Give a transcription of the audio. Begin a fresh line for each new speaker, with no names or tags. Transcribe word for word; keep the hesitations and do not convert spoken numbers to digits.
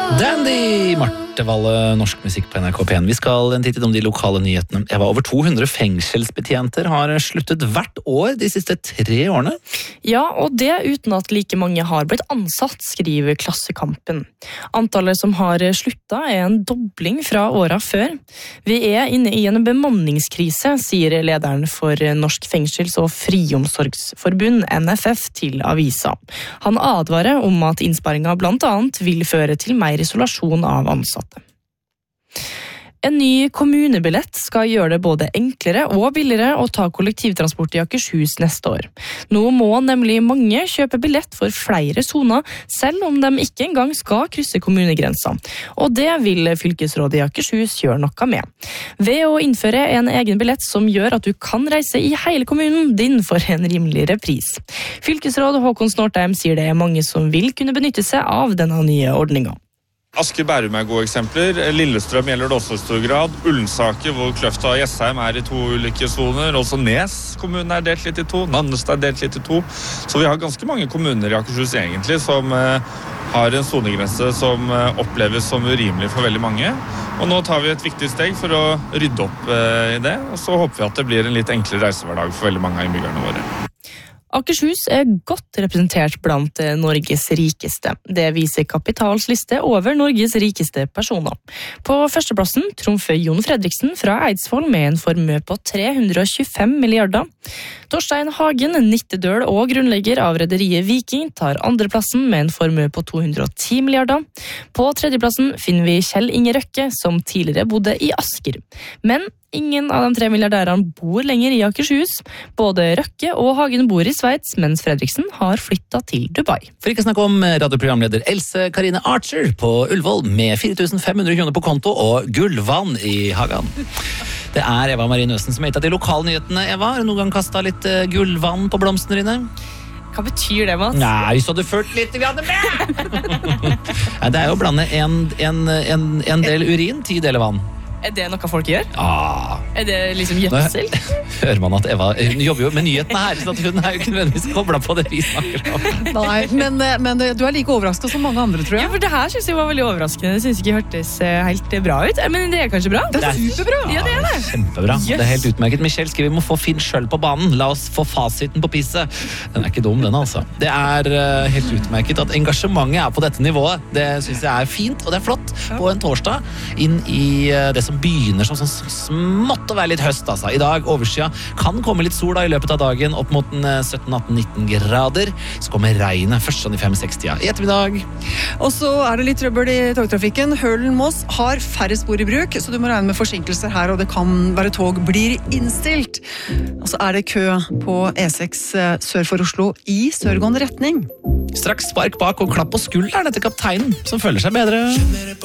Dandy Marte Valle, norsk musikk på N R K P en. Vi skal en titt om de lokale nyhetene. Jeg var over to hundre fengselsbetjenter har sluttet hvert år de siste tre årene.
Ja, og det uten at like mange har blitt ansatt, skriver Klassekampen. Antallet som har sluttet er en dobling fra åra før. Vi er inne i en bemanningskrise, sier lederen for Norsk Fengsels- og Friomsorgsforbund, N F F, til avisa. Han advarer om at innsparinga blant annet vil føre til mer isolasjon av ansatte. En ny kommunebillett skal gjøre det både enklere og billigere å ta kollektivtransport i Akershus neste år. Nå må nemlig mange kjøpe billett for flere soner, selv om de ikke engang skal krysse kommunegrenser. Og det vil fylkesrådet i Akershus gjøre noe med. Ved å innføre en egen billett som gjør at du kan reise i hele kommunen din for en rimeligere pris. Fylkesråd Håkon Snortheim sier det er mange som vil kunne benytte seg av denne nye ordningen.
Asker Bærum er gode eksempler. Lillestrøm gjelder det også i stor grad. Ullensaker, hvor Kløfta og Jessheim er i to ulike soner. Også Nes kommunen er delt litt i to. Nannestad er delt litt i to. Så vi har ganske mange kommuner i Akershus egentlig som eh, har en sonegrense som eh, oppleves som urimelig for veldig mange. Og nå tar vi et viktig steg for å rydde opp eh, i det. Og så håper vi at det blir en litt enklere reisehverdag for veldig mange av innbyggerne våre.
Akershus er godt representert blant Norges rikeste. Det viser Kapitals liste over Norges rikeste personer. På førsteplassen trumfer Jon Fredriksen fra Eidsvoll med en formue på tre hundre og tjuefem milliarder. Torstein Hagen, nittedøl og grunnlegger av rederiet Viking, tar andreplassen med en formue på to hundre og ti milliarder. På tredjeplassen finner vi Kjell Inge Røkke, som tidligere bodde i Asker. Men ingen av de tre milliardærene bor lenger i Akershus. Både Røkke og Hagen bor i Sveits, mens Fredriksen har flyttet til Dubai.
For ikke snakke om radioprogramleder Else Karine Archer på Ullevål med fire tusen fem hundre kroner på konto og gullvann i hagen. Det er Eva Marie Nøsen som er gitt av de lokale nyhetene. Eva, har du noen gang kastet litt gullvann på blomstene dine?
Hva betyr det, Mats?
Nei, så du følt litt grann med! Nei, det er jo å blande en, en, en, en del urin, ti deler vann.
Er det noe folk gjør?
Ah.
Er det liksom gjødsel?
Hører man at Eva hun jobber jo med nyhetene her, så hun er jo ikke nødvendigvis koblet på det vi snakker om.
Nei, men, men du er like overrasket som mange andre, tror jeg.
Ja, for det her synes jeg var veldig overraskende. Jeg synes ikke det hørtes helt bra ut. Men det er kanskje bra?
Det er superbra!
Ja, det er det.
Kjempebra.
Yes.
Det er helt utmerket. Michelle skriver vi må få Finn selv på banen. La oss få fasiten på pisset. Den er ikke dum, den altså. Det er uh, helt utmerket at engasjementet er på dette nivået. Det synes jeg er fint, og det er flott på en torsdag inn i uh, det som begynner som sånn smått å være litt høst, altså. I dag overskya kan komme litt sol da i løpet av dagen, opp mot sytten atten nitten grader. Så kommer regnet først sånn i fem seks tida i ettermiddag.
Og så er det litt trøbbel i togtrafikken. Hølen-Moss har færre spor i bruk, så du må regne med forsinkelser her, og det kan være tog blir innstilt. Og så er det kø på E seks sør for Oslo i sørgående retning.
Straks spark bak og klapp på skulderen etter kapteinen, som føler seg bedre.